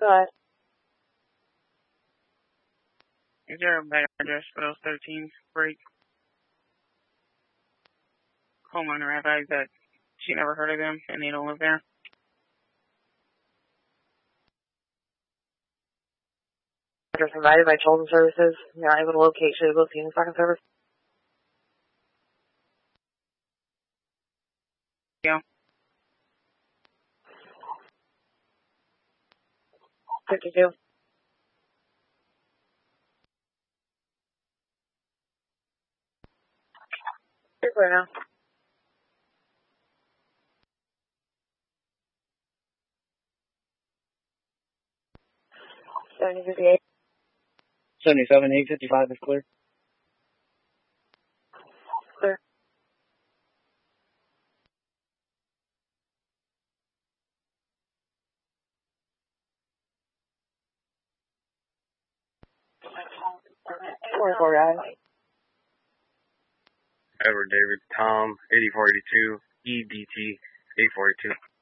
Go ahead. Is there a better address for those 13 break? Homeowner advised that she never heard of them and they don't live there. Address provided by Children's Services. You're not able to locate Shago Phoenix Parking Service. Yeah. 52. You're clear now. 7058. 77-855 is clear. Clear. Four guys. Edward David Tom 8482 EDT 842.